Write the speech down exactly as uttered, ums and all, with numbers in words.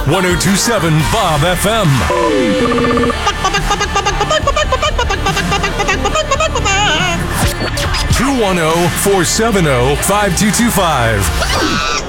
one oh two point seven Bob F M. two one zero, four seven zero, five two two five.